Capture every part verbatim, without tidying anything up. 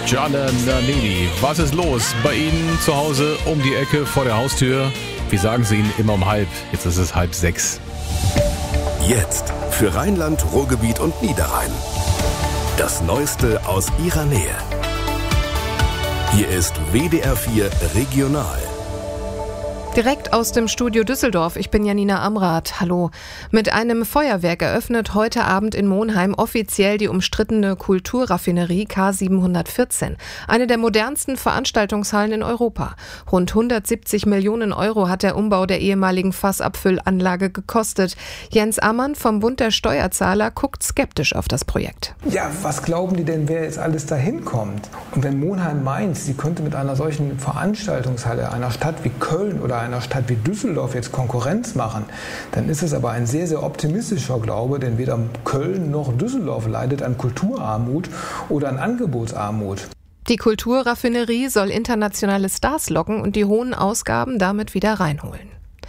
Gianna Nannini. Was ist los bei Ihnen zu Hause um die Ecke vor der Haustür? Wie sagen Sie Ihnen immer um halb? Jetzt ist es halb sechs. Jetzt für Rheinland, Ruhrgebiet und Niederrhein. Das Neueste aus Ihrer Nähe. Hier ist W D R vier Regional. Direkt aus dem Studio Düsseldorf. Ich bin Janina Amrath. Hallo. Mit einem Feuerwerk eröffnet heute Abend in Monheim offiziell die umstrittene Kulturraffinerie K siebenhundertvierzehn. Eine der modernsten Veranstaltungshallen in Europa. Rund hundertsiebzig Millionen Euro hat der Umbau der ehemaligen Fassabfüllanlage gekostet. Jens Ammann vom Bund der Steuerzahler guckt skeptisch auf das Projekt. Ja, was glauben die denn, wer jetzt alles dahin kommt? Und wenn Monheim meint, sie könnte mit einer solchen Veranstaltungshalle einer Stadt wie Köln oder einer Stadt wie Düsseldorf jetzt Konkurrenz machen, dann ist es aber ein sehr, sehr optimistischer Glaube, denn weder Köln noch Düsseldorf leidet an Kulturarmut oder an Angebotsarmut. Die Kulturraffinerie soll internationale Stars locken und die hohen Ausgaben damit wieder reinholen.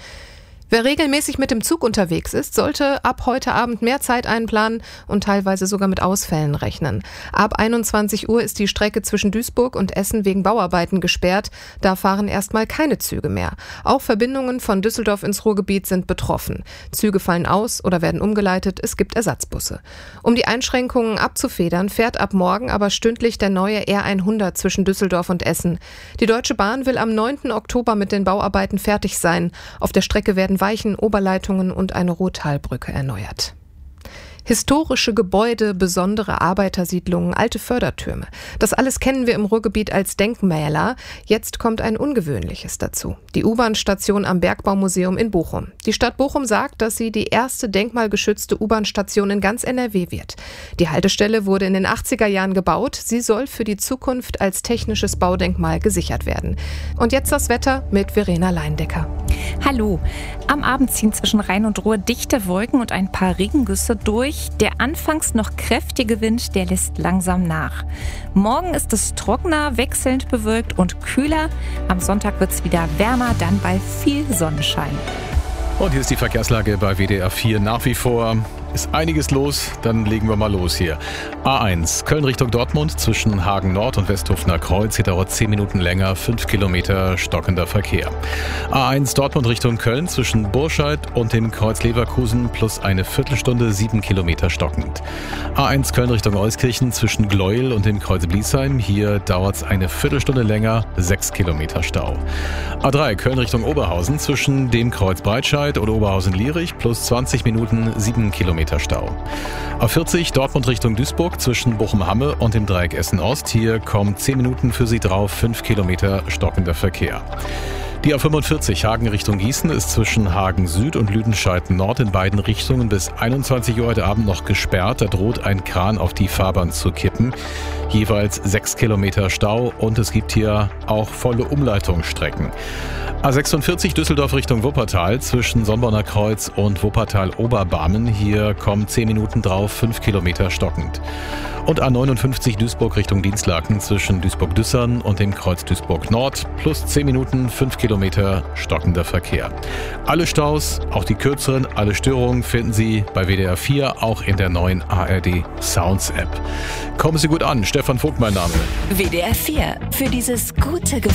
Wer regelmäßig mit dem Zug unterwegs ist, sollte ab heute Abend mehr Zeit einplanen und teilweise sogar mit Ausfällen rechnen. Ab einundzwanzig Uhr ist die Strecke zwischen Duisburg und Essen wegen Bauarbeiten gesperrt. Da fahren erstmal keine Züge mehr. Auch Verbindungen von Düsseldorf ins Ruhrgebiet sind betroffen. Züge fallen aus oder werden umgeleitet. Es gibt Ersatzbusse. Um die Einschränkungen abzufedern, fährt ab morgen aber stündlich der neue R hundert zwischen Düsseldorf und Essen. Die Deutsche Bahn will am neunten Oktober mit den Bauarbeiten fertig sein. Auf der Strecke werden Weichen, Oberleitungen und eine Ruhrtalbrücke erneuert. Historische Gebäude, besondere Arbeitersiedlungen, alte Fördertürme. Das alles kennen wir im Ruhrgebiet als Denkmäler. Jetzt kommt ein ungewöhnliches dazu. Die U-Bahn-Station am Bergbaumuseum in Bochum. Die Stadt Bochum sagt, dass sie die erste denkmalgeschützte U-Bahn-Station in ganz N R W wird. Die Haltestelle wurde in den achtziger Jahren gebaut. Sie soll für die Zukunft als technisches Baudenkmal gesichert werden. Und jetzt das Wetter mit Verena Leindecker. Hallo. Am Abend ziehen zwischen Rhein und Ruhr dichte Wolken und ein paar Regengüsse durch. Der anfangs noch kräftige Wind, der lässt langsam nach. Morgen ist es trockener, wechselnd bewölkt und kühler. Am Sonntag wird es wieder wärmer, dann bei viel Sonnenschein. Und hier ist die Verkehrslage bei W D R vier. Nach wie vor ist einiges los, dann legen wir mal los hier. A eins, Köln Richtung Dortmund zwischen Hagen Nord und Westhofener Kreuz. Hier dauert zehn Minuten länger, fünf Kilometer stockender Verkehr. A eins Dortmund Richtung Köln zwischen Burscheid und dem Kreuz Leverkusen plus eine Viertelstunde, sieben Kilometer stockend. A eins Köln Richtung Euskirchen zwischen Gleuel und dem Kreuz Bliesheim. Hier dauert es eine Viertelstunde länger, sechs Kilometer Stau. A drei Köln Richtung Oberhausen zwischen dem Kreuz Breitscheid und Oberhausen-Lierich plus zwanzig Minuten, sieben Kilometer Stau. A vierzig Dortmund Richtung Duisburg zwischen Bochum-Hamme und dem Dreieck Essen-Ost. Hier kommen zehn Minuten für Sie drauf, fünf Kilometer stockender Verkehr. Die A fünfundvierzig Hagen Richtung Gießen ist zwischen Hagen Süd und Lüdenscheid Nord in beiden Richtungen bis einundzwanzig Uhr heute Abend noch gesperrt. Da droht ein Kran auf die Fahrbahn zu kippen. Jeweils sechs Kilometer Stau und es gibt hier auch volle Umleitungsstrecken. A sechsundvierzig Düsseldorf Richtung Wuppertal zwischen Sonnborner Kreuz und Wuppertal-Oberbarmen. Hier kommen zehn Minuten drauf, fünf Kilometer stockend. Und A neunundfünfzig Duisburg Richtung Dienstlaken zwischen Duisburg-Düssern und dem Kreuz Duisburg-Nord plus zehn Minuten, fünf Kilometer stockender Verkehr. Alle Staus, auch die kürzeren, alle Störungen finden Sie bei W D R vier, auch in der neuen A R D Sounds App. Kommen Sie gut an, Stefan Vogt mein Name. W D R vier, für dieses gute Gefühl.